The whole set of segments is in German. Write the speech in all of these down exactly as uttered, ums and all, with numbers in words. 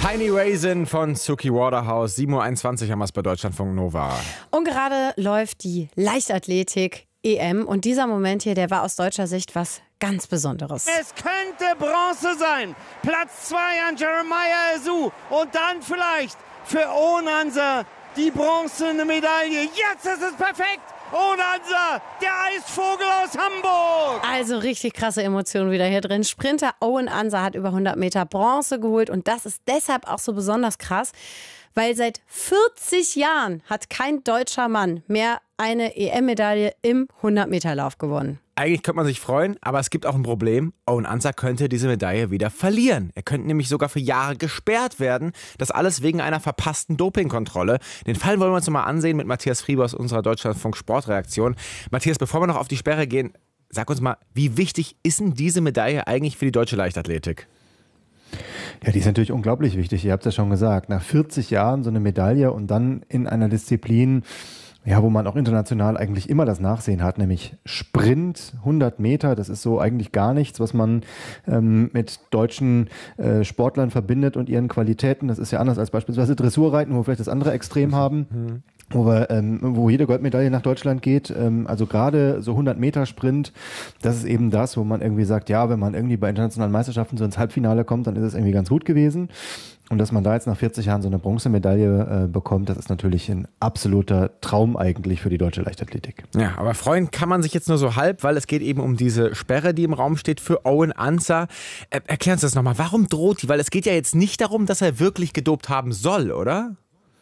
Tiny Raisin von Suki Waterhouse. sieben Uhr einundzwanzig haben wir es bei Deutschlandfunk Nova. Und gerade läuft die Leichtathletik-E M. Und dieser Moment hier, der war aus deutscher Sicht was ganz Besonderes. Es könnte Bronze sein. Platz zwei an Jeremiah Azu. Und dann vielleicht für Onansa die bronzene Medaille. Jetzt ist es perfekt. Onansa, der Eisvogel aus Hamburg. Also richtig krasse Emotionen wieder hier drin. Sprinter Owen Ansa hat über hundert Meter Bronze geholt. Und das ist deshalb auch so besonders krass, weil seit vierzig Jahren hat kein deutscher Mann mehr eine E M-Medaille im hundert-Meter-Lauf gewonnen. Eigentlich könnte man sich freuen, aber es gibt auch ein Problem. Owen Ansa könnte diese Medaille wieder verlieren. Er könnte nämlich sogar für Jahre gesperrt werden. Das alles wegen einer verpassten Dopingkontrolle. Den Fall wollen wir uns mal ansehen mit Matthias Friebe aus unserer Deutschlandfunk-Sportreaktion. Matthias, bevor wir noch auf die Sperre gehen, sag uns mal, wie wichtig ist denn diese Medaille eigentlich für die deutsche Leichtathletik? Ja, die ist natürlich unglaublich wichtig. Ihr habt es ja schon gesagt. Nach vierzig Jahren so eine Medaille und dann in einer Disziplin, ja, wo man auch international eigentlich immer das Nachsehen hat, nämlich Sprint, hundert Meter, das ist so eigentlich gar nichts, was man ähm, mit deutschen äh, Sportlern verbindet und ihren Qualitäten. Das ist ja anders als beispielsweise Dressurreiten, wo wir vielleicht das andere Extrem haben. Mhm. Wo, wir, ähm, wo jede Goldmedaille nach Deutschland geht, ähm, also gerade so hundert Meter Sprint, das ist eben das, wo man irgendwie sagt, ja, wenn man irgendwie bei internationalen Meisterschaften so ins Halbfinale kommt, dann ist es irgendwie ganz gut gewesen. Und dass man da jetzt nach vierzig Jahren so eine Bronzemedaille äh, bekommt, das ist natürlich ein absoluter Traum eigentlich für die deutsche Leichtathletik. Ja, aber freuen kann man sich jetzt nur so halb, weil es geht eben um diese Sperre, die im Raum steht für Owen Ansa. Äh, erklären Sie das nochmal, warum droht die? Weil es geht ja jetzt nicht darum, dass er wirklich gedopt haben soll, oder?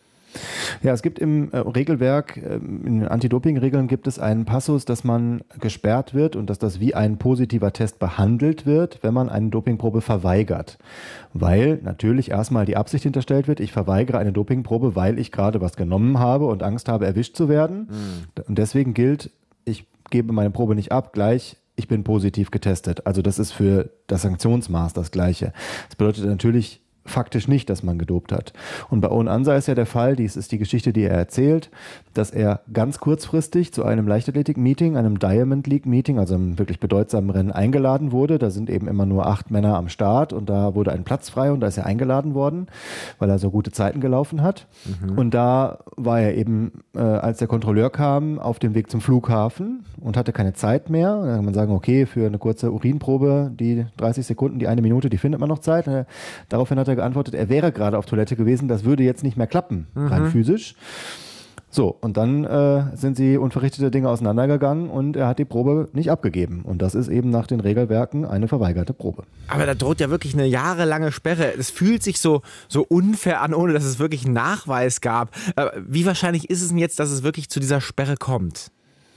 Ja, es gibt im äh, Regelwerk, äh, in den Anti-Doping-Regeln gibt es einen Passus, dass man gesperrt wird und dass das wie ein positiver Test behandelt wird, wenn man eine Dopingprobe verweigert. Weil natürlich erstmal die Absicht hinterstellt wird, ich verweigere eine Dopingprobe, weil ich gerade was genommen habe und Angst habe, erwischt zu werden. Mhm. Und deswegen gilt, ich gebe meine Probe nicht ab, gleich ich bin positiv getestet. Also das ist für das Sanktionsmaß das Gleiche. Das bedeutet natürlich faktisch nicht, dass man gedopt hat. Und bei Owen Ansa ist ja der Fall, dies ist die Geschichte, die er erzählt, dass er ganz kurzfristig zu einem Leichtathletik-Meeting, einem Diamond League-Meeting, also einem wirklich bedeutsamen Rennen eingeladen wurde. Da sind eben immer nur acht Männer am Start und da wurde ein Platz frei und da ist er eingeladen worden, weil er so gute Zeiten gelaufen hat. Mhm. Und da war er eben, äh, als der Kontrolleur kam, auf dem Weg zum Flughafen und hatte keine Zeit mehr. Und dann kann man sagen, okay, für eine kurze Urinprobe, die dreißig Sekunden, die eine Minute, die findet man noch Zeit. Und daraufhin hat er geantwortet, er wäre gerade auf Toilette gewesen, das würde jetzt nicht mehr klappen, mhm. rein physisch. So, und dann äh, sind sie unverrichtete Dinge auseinandergegangen und er hat die Probe nicht abgegeben. Und das ist eben nach den Regelwerken eine verweigerte Probe. Aber da droht ja wirklich eine jahrelange Sperre. Es fühlt sich so, so unfair an, ohne dass es wirklich einen Nachweis gab. Wie wahrscheinlich ist es denn jetzt, dass es wirklich zu dieser Sperre kommt?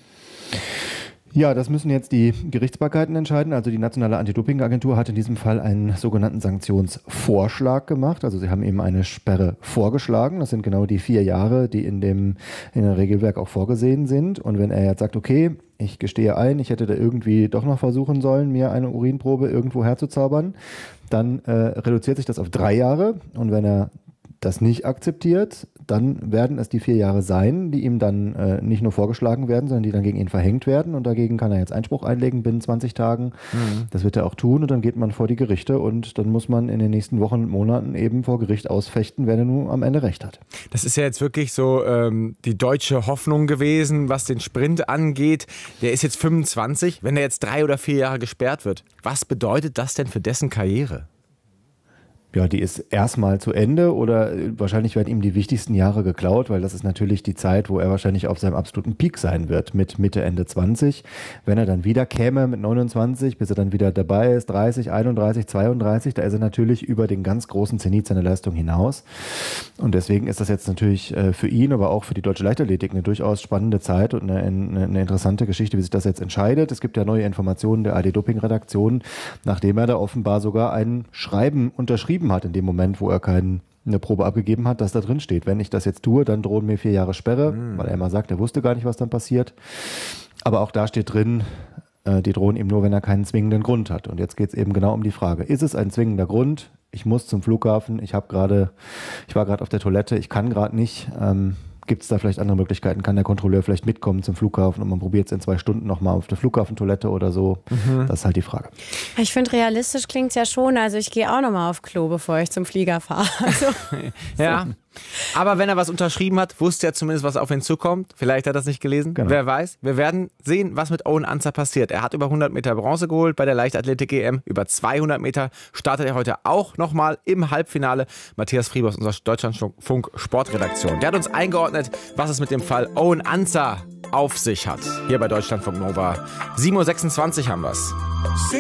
Ja, das müssen jetzt die Gerichtsbarkeiten entscheiden. Also die Nationale Anti-Doping-Agentur hat in diesem Fall einen sogenannten Sanktionsvorschlag gemacht. Also sie haben eben eine Sperre vorgeschlagen. Das sind genau die vier Jahre, die in dem, in dem Regelwerk auch vorgesehen sind. Und wenn er jetzt sagt, okay, ich gestehe ein, ich hätte da irgendwie doch noch versuchen sollen, mir eine Urinprobe irgendwo herzuzaubern, dann äh, reduziert sich das auf drei Jahre. Und wenn er das nicht akzeptiert, dann werden es die vier Jahre sein, die ihm dann äh, nicht nur vorgeschlagen werden, sondern die dann gegen ihn verhängt werden und dagegen kann er jetzt Einspruch einlegen binnen zwanzig Tagen. Mhm. Das wird er auch tun und dann geht man vor die Gerichte und dann muss man in den nächsten Wochen und Monaten eben vor Gericht ausfechten, wer denn nun am Ende recht hat. Das ist ja jetzt wirklich so ähm, die deutsche Hoffnung gewesen, was den Sprint angeht. Der ist jetzt fünfundzwanzig, wenn er jetzt drei oder vier Jahre gesperrt wird. Was bedeutet das denn für dessen Karriere? Ja, die ist erstmal zu Ende oder wahrscheinlich werden ihm die wichtigsten Jahre geklaut, weil das ist natürlich die Zeit, wo er wahrscheinlich auf seinem absoluten Peak sein wird mit Mitte, Ende zwanzig. Wenn er dann wieder käme mit neunundzwanzig, bis er dann wieder dabei ist, dreißig, einunddreißig, zweiunddreißig, da ist er natürlich über den ganz großen Zenit seiner Leistung hinaus. Und deswegen ist das jetzt natürlich für ihn, aber auch für die deutsche Leichtathletik eine durchaus spannende Zeit und eine, eine, eine interessante Geschichte, wie sich das jetzt entscheidet. Es gibt ja neue Informationen der A D-Doping-Redaktion, nachdem er da offenbar sogar ein Schreiben unterschrieben hat in dem Moment, wo er keine Probe abgegeben hat, dass da drin steht, wenn ich das jetzt tue, dann drohen mir vier Jahre Sperre, mhm. weil er immer sagt, er wusste gar nicht, was dann passiert. Aber auch da steht drin, äh, die drohen ihm nur, wenn er keinen zwingenden Grund hat. Und jetzt geht es eben genau um die Frage, ist es ein zwingender Grund? Ich muss zum Flughafen, ich habe gerade, ich war gerade auf der Toilette, ich kann gerade nicht. Ähm, gibt es da vielleicht andere Möglichkeiten? Kann der Kontrolleur vielleicht mitkommen zum Flughafen und man probiert es in zwei Stunden nochmal auf der Flughafentoilette oder so? Mhm. Das ist halt die Frage. Ich finde, realistisch klingt es ja schon. Also ich gehe auch nochmal auf Klo, bevor ich zum Flieger fahre. Also, ja. So. Aber wenn er was unterschrieben hat, wusste er zumindest, was auf ihn zukommt. Vielleicht hat er das nicht gelesen. Genau. Wer weiß. Wir werden sehen, was mit Owen Ancer passiert. Er hat über hundert Meter Bronze geholt bei der Leichtathletik-E M. Über zweihundert Meter startet er heute auch nochmal im Halbfinale. Matthias Friebe aus unserer Deutschlandfunk-Sportredaktion. Der hat uns eingeordnet, was es mit dem Fall Owen Ancer auf sich hat. Hier bei Deutschlandfunk Nova. sieben Uhr sechsundzwanzig haben wir es.